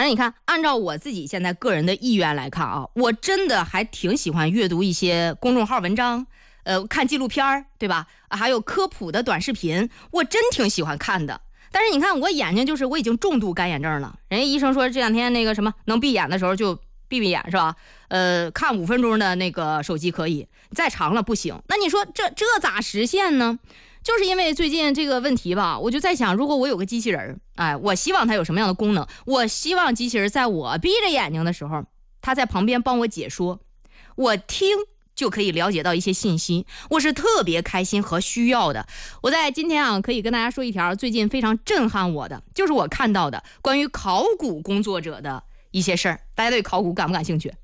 你看，按照我自己现在个人的意愿来看啊，我真的还挺喜欢阅读一些公众号文章，看纪录片，对吧？还有科普的短视频，我真挺喜欢看的。但是你看我眼睛就是我已经重度干眼症了，人家医生说这两天那个什么能闭眼的时候就闭眼是吧？看5分钟的那个手机可以，再长了不行。那你说这咋实现呢？就是因为最近这个问题吧，我就在想，如果我有个机器人，哎，我希望它有什么样的功能？我希望机器人在我闭着眼睛的时候，它在旁边帮我解说，我听就可以了解到一些信息，我是特别开心和需要的。我在今天啊，可以跟大家说一条最近非常震撼我的，就是我看到的关于考古工作者的一些事儿。大家对考古感不感兴趣？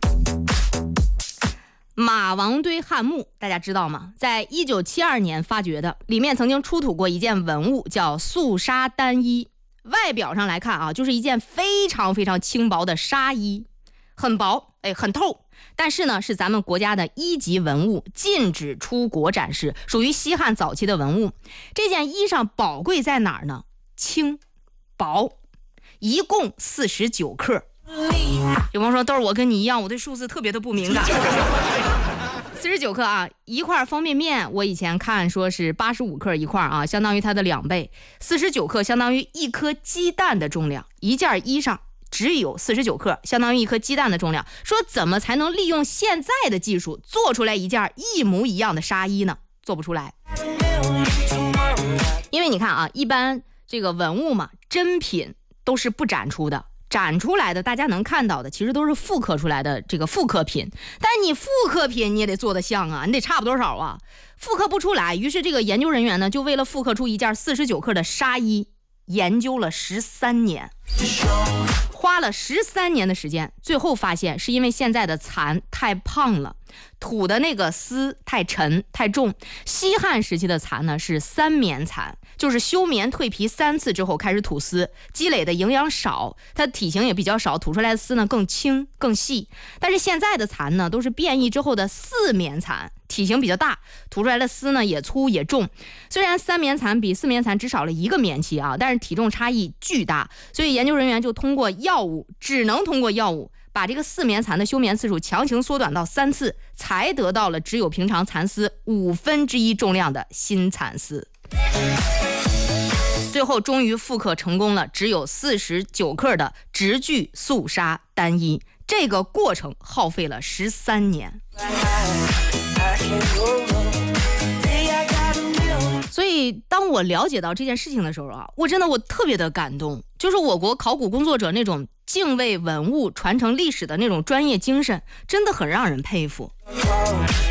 马王堆汉墓大家知道吗？在1972年发掘的，里面曾经出土过一件文物，叫素纱单衣。外表上来看啊，就是一件非常非常轻薄的纱衣，很薄，很透。但是呢，是咱们国家的1级文物，禁止出国展示，属于西汉早期的文物。这件衣裳宝贵在哪儿呢？轻薄，一共49克。有朋友说，豆儿，我跟你一样，我对数字特别的不敏感。49克啊，一块方便面，我以前看说是85克一块啊，相当于它的2倍。49克相当于1颗鸡蛋的重量，一件衣裳只有49克，相当于1颗鸡蛋的重量。说怎么才能利用现在的技术做出来一件一模一样的纱衣呢？做不出来。因为你看啊，一般这个文物嘛，真品都是不展出的。展出来的大家能看到的其实都是复刻出来的这个复刻品，但你复刻品你也得做得像啊，你得差不多少啊，复刻不出来。于是这个研究人员呢，就为了复刻出一件49克的纱衣，研究了13年，花了13年的时间，最后发现是因为现在的蚕太胖了，吐的那个丝太沉太重。西汉时期的蚕呢是3棉蚕，就是休棉蜕皮3次之后开始吐丝，积累的营养少，它体型也比较少，吐出来的丝呢更轻更细。但是现在的蚕呢都是变异之后的4棉蚕，体型比较大，吐出来的丝呢也粗也重。虽然3棉蚕比4棉蚕只少了1个棉期啊，但是体重差异巨大，所以研究人员就只能通过药物把这个4棉蚕的休眠次数强行缩短到3次，才得到了只有平常蚕丝1/5重量的新蚕丝。最后终于复刻成功了，只有49克的直具素纱单衣。这个过程耗费了13年。所以当我了解到这件事情的时候啊，我特别的感动，就是我国考古工作者那种敬畏文物、传承历史的那种专业精神，真的很让人佩服。